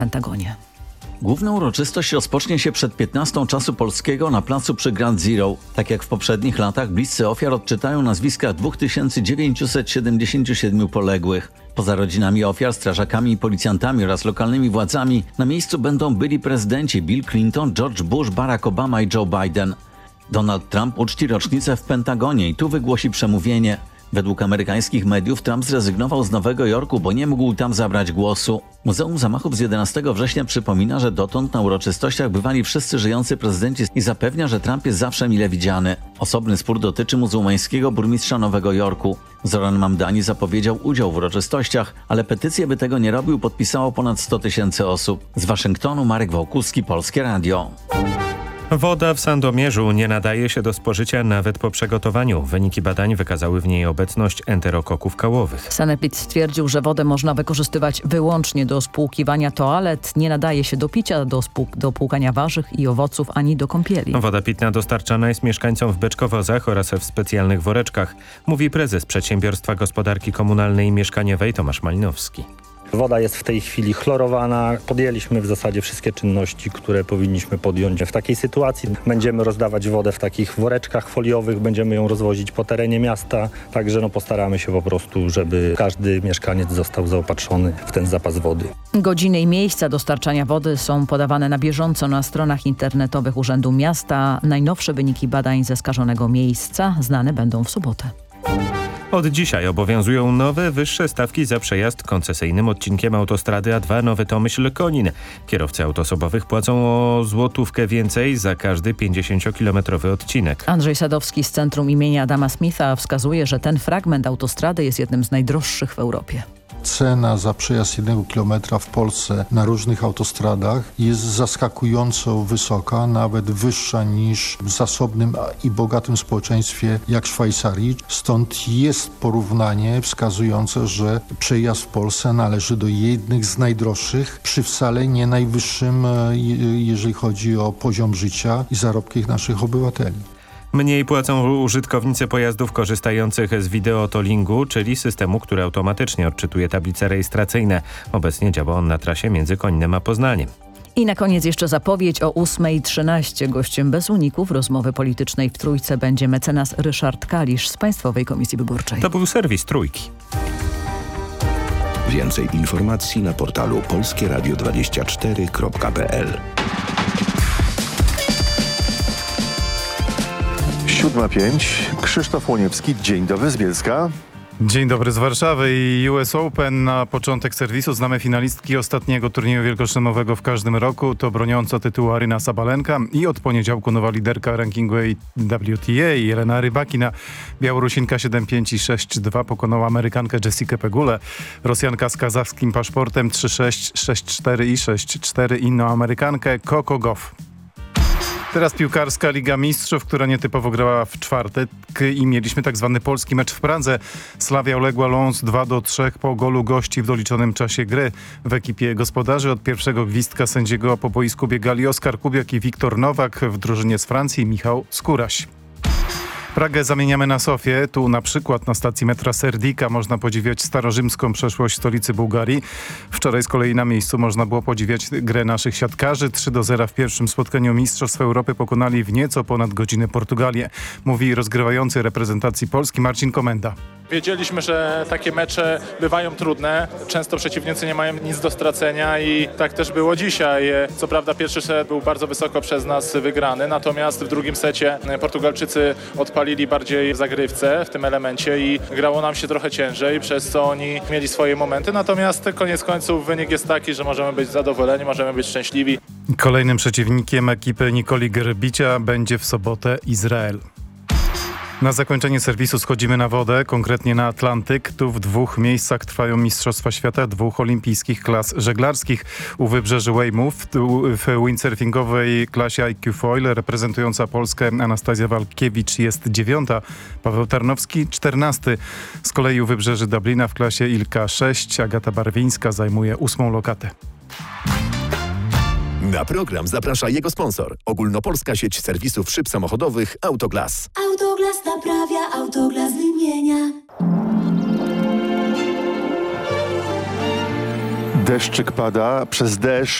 Pentagonie. Główna uroczystość rozpocznie się przed 15 czasu polskiego na placu przy Ground Zero. Tak jak w poprzednich latach, bliscy ofiar odczytają nazwiska 2977 poległych. Poza rodzinami ofiar, strażakami i policjantami oraz lokalnymi władzami na miejscu będą byli prezydenci Bill Clinton, George Bush, Barack Obama i Joe Biden. Donald Trump uczci rocznicę w Pentagonie i tu wygłosi przemówienie. Według amerykańskich mediów Trump zrezygnował z Nowego Jorku, bo nie mógł tam zabrać głosu. Muzeum Zamachów z 11 września przypomina, że dotąd na uroczystościach bywali wszyscy żyjący prezydenci i zapewnia, że Trump jest zawsze mile widziany. Osobny spór dotyczy muzułmańskiego burmistrza Nowego Jorku. Zoran Mamdani zapowiedział udział w uroczystościach, ale petycję, by tego nie robił, podpisało ponad 100 000 osób. Z Waszyngtonu Marek Wałkuski, Polskie Radio. Woda w Sandomierzu nie nadaje się do spożycia nawet po przygotowaniu. Wyniki badań wykazały w niej obecność enterokoków kałowych. Sanepid stwierdził, że wodę można wykorzystywać wyłącznie do spłukiwania toalet, nie nadaje się do picia, do płukania warzyw i owoców ani do kąpieli. Woda pitna dostarczana jest mieszkańcom w beczkowozach oraz w specjalnych woreczkach, mówi prezes Przedsiębiorstwa Gospodarki Komunalnej i Mieszkaniowej Tomasz Malinowski. Woda jest w tej chwili chlorowana. Podjęliśmy w zasadzie wszystkie czynności, które powinniśmy podjąć. W takiej sytuacji będziemy rozdawać wodę w takich woreczkach foliowych, będziemy ją rozwozić po terenie miasta. Także postaramy się po prostu, żeby każdy mieszkaniec został zaopatrzony w ten zapas wody. Godziny i miejsca dostarczania wody są podawane na bieżąco na stronach internetowych Urzędu Miasta. Najnowsze wyniki badań ze skażonego miejsca znane będą w sobotę. Od dzisiaj obowiązują nowe, wyższe stawki za przejazd koncesyjnym odcinkiem autostrady A2 Nowy Tomyśl-Konin. Kierowcy autosobowych płacą o złotówkę więcej za każdy 50-kilometrowy odcinek. Andrzej Sadowski z Centrum imienia Adama Smitha wskazuje, że ten fragment autostrady jest jednym z najdroższych w Europie. Cena za przejazd 1 kilometra w Polsce na różnych autostradach jest zaskakująco wysoka, nawet wyższa niż w zasobnym i bogatym społeczeństwie jak Szwajcarii. Stąd jest porównanie wskazujące, że przejazd w Polsce należy do jednych z najdroższych, przy wcale nie najwyższym, jeżeli chodzi o poziom życia i zarobki naszych obywateli. Mniej płacą użytkownicy pojazdów korzystających z wideotollingu, czyli systemu, który automatycznie odczytuje tablice rejestracyjne. Obecnie działa on na trasie między Koninem a Poznaniem. I na koniec jeszcze zapowiedź o 8:13. Gościem bez uników rozmowy politycznej w Trójce będzie mecenas Ryszard Kalisz z Państwowej Komisji Wyborczej. To był serwis Trójki. Więcej informacji na portalu polskieradio24.pl. 7:05. Krzysztof Łoniewski, dzień dobry z Bielska. Dzień dobry z Warszawy i US Open. Na początek serwisu znamy finalistki ostatniego turnieju wielkoszlemowego w każdym roku. To broniąca tytułu Aryna Sabalenka i od poniedziałku nowa liderka rankingu WTA Jelena Rybakina. Białorusinka 7-5 i 6-2 pokonała Amerykankę Jessikę Pegulę. Rosjanka z kazachskim paszportem 3-6, 6-4 i 6-4 inną Amerykankę Coco Gauff. Teraz piłkarska Liga Mistrzów, która nietypowo grała w czwartek i mieliśmy tak zwany polski mecz w Pradze. Slavia uległa Lens 2-3 po golu gości w doliczonym czasie gry. W ekipie gospodarzy od pierwszego gwizdka sędziego po boisku biegali Oskar Kubiak i Wiktor Nowak, w drużynie z Francji Michał Skóraś. Pragę zamieniamy na Sofię. Tu na przykład na stacji metra Serdika można podziwiać starorzymską przeszłość stolicy Bułgarii. Wczoraj z kolei na miejscu można było podziwiać grę naszych siatkarzy. 3-0 w pierwszym spotkaniu Mistrzostw Europy pokonali w nieco ponad godzinę Portugalię. Mówi rozgrywający reprezentacji Polski Marcin Komenda. Wiedzieliśmy, że takie mecze bywają trudne. Często przeciwnicy nie mają nic do stracenia i tak też było dzisiaj. Co prawda pierwszy set był bardzo wysoko przez nas wygrany, natomiast w drugim secie Portugalczycy odpalili bardziej w zagrywce w tym elemencie i grało nam się trochę ciężej, przez co oni mieli swoje momenty. Natomiast koniec końców wynik jest taki, że możemy być zadowoleni, możemy być szczęśliwi. Kolejnym przeciwnikiem ekipy Nikoli Gerbicia będzie w sobotę Izrael. Na zakończenie serwisu schodzimy na wodę, konkretnie na Atlantyk. Tu w 2 miejscach trwają Mistrzostwa Świata 2 olimpijskich klas żeglarskich. U wybrzeży Weymouth w windsurfingowej klasie IQ Foil reprezentująca Polskę Anastazja Walkiewicz jest 9, Paweł Tarnowski 14. Z kolei u wybrzeży Dublina w klasie ILKA 6 Agata Barwińska zajmuje 8. lokatę. Na program zaprasza jego sponsor. Ogólnopolska sieć serwisów szyb samochodowych Autoglas. Autoglas naprawia, Autoglas wymienia. Deszczyk pada, przez deszcz